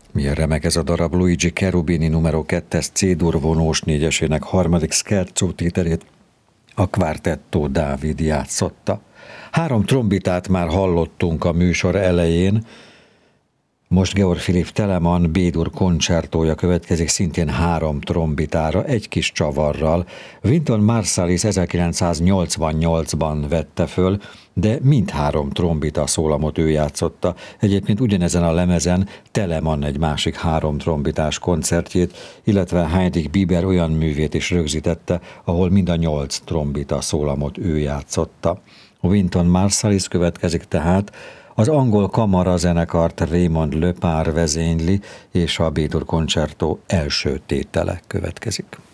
Milyen remek ez a darab. Luigi Cherubini numero 2-es C-dur vonós négyesének harmadik scherzo tételét a Quartetto Dávid játszotta. 3 trombitát már hallottunk a műsor elején, most Georg Philipp Telemann B-dur koncertója következik szintén 3 trombitára, egy kis csavarral. Wynton Marsalis 1988-ban vette föl, de mindhárom trombita szólamot ő játszotta. Egyébként ugyanezen a lemezen Telemann egy másik 3 trombitás koncertjét, illetve Heinrich Bieber olyan művét is rögzítette, ahol mind a 8 trombita szólamot ő játszotta. Wynton Marsalis következik tehát, az angol kamara zenekart Raymond Lepar vezényli, és a B-dur koncertó első tétele következik.